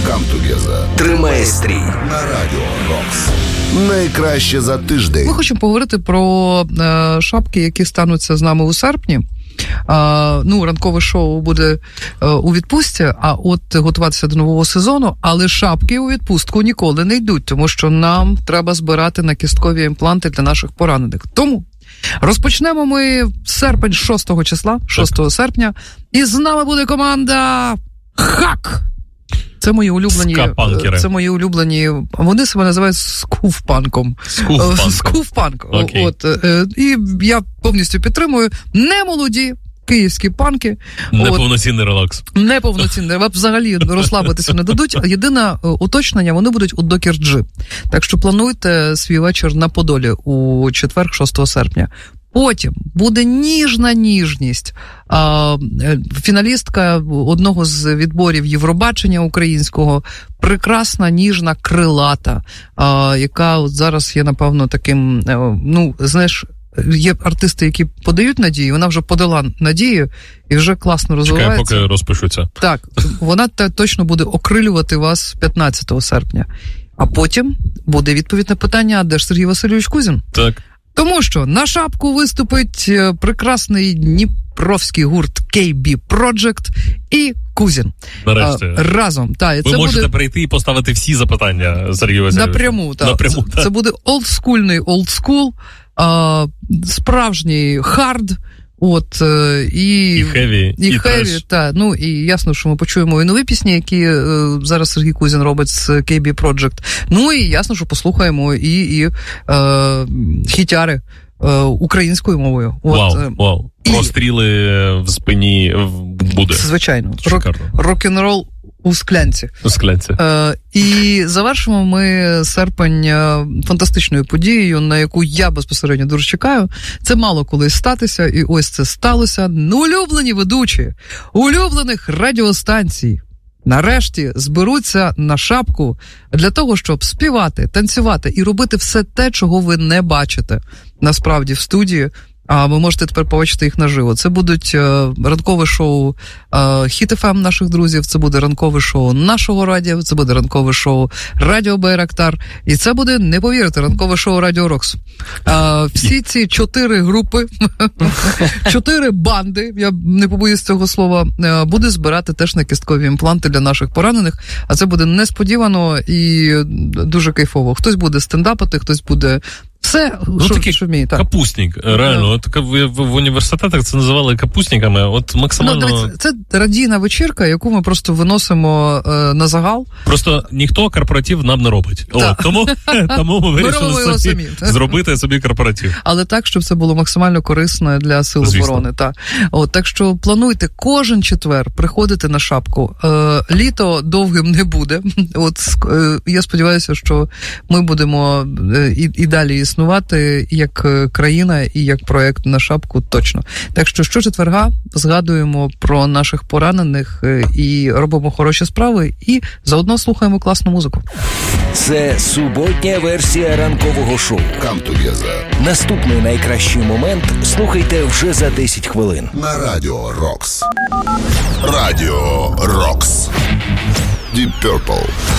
Come Together. Тримає стрій на Радіо Рокс. Найкраще за тиждень. Ми хочемо поговорити про шапки, які стануться з нами у серпні. Ранкове шоу буде у відпустці, а от готуватися до нового сезону, але шапки у відпустку ніколи не йдуть, тому що нам треба збирати на кісткові імпланти для наших поранених. Тому розпочнемо ми серпень 6 числа, 6 серпня, і з нами буде команда «Хак». Це мої улюблені, вони себе називають скуфпанком. Скуфпанк. І я повністю підтримую. Не молоді київські панки. Неповноцінний релакс. Неповноцінний. Взагалі розслабитися не дадуть. Єдине уточнення, вони будуть у Докер-Джі. Так що плануйте свій вечір на Подолі у четвер, 6 серпня. Потім буде ніжна ніжність. Фіналістка одного з відборів Євробачення українського, прекрасна, ніжна, крилата, яка от зараз є, напевно, таким, є артисти, які подають надію, вона вже подала надію і вже класно розвивається. Чекай, поки розпишуться. Так, вона точно буде окрилювати вас 15 серпня. А потім буде відповідь на питання, де ж Сергій Васильович Кузін? Так. Тому що на шапку виступить прекрасний дніпровський гурт KB Project і Кузін. Нарешті. Разом. Ви можете прийти і поставити всі запитання Сергію Васильовичу. Напряму. Це буде олдскульний олдскул, справжній хард, і хеві, і ясно, що ми почуємо і нові пісні, які зараз Сергій Кузін робить з KB Project. І ясно, що послухаємо і хітяри українською мовою. Вау. Простріли в спині буде. Звичайно. Рок-н-рол у склянці. І завершимо ми серпень фантастичною подією, на яку я безпосередньо дуже чекаю. Це мало колись статися, і ось це сталося. Улюблені ведучі улюблених радіостанцій нарешті зберуться на шапку для того, щоб співати, танцювати і робити все те, чого ви не бачите насправді в студії. А ви можете тепер побачити їх наживо. Це будуть ранкове шоу Хіт FM наших друзів, це буде ранкове шоу нашого радіо, це буде ранкове шоу Радіо Байрактар, і це буде, не повірите, ранкове шоу Радіо Рокс. Всі ці 4 групи, 4 банди, я не побоюсь цього слова, буде збирати теж на кісткові імпланти для наших поранених, а це буде несподівано і дуже кайфово. Хтось буде стендапити, хтось буде все, що вміє. Капустник, реально. В університетах це називали капустниками. От максимально... Це радійна вечірка, яку ми просто виносимо на загал. Просто ніхто корпоратив нам не робить. Тому ми вирішили зробити собі корпоратив. Але так, щоб це було максимально корисно для сил оборони. Так що плануйте кожен четвер приходити на шапку. Літо довгим не буде. Я сподіваюся, що ми будемо і далі існувати як країна і як проєкт на шапку точно. Так що щочетверга згадуємо про наших поранених і робимо хороші справи, і заодно слухаємо класну музику. Це суботня версія ранкового шоу Come Together. Наступний найкращий момент слухайте вже за 10 хвилин на Радіо Рокс. Радіо Рокс. Deep Purple.